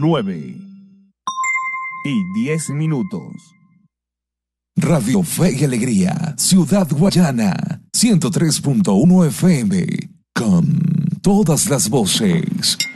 9:10. Radio Fe y Alegría, Ciudad Guayana, 103.1 FM, con todas las voces.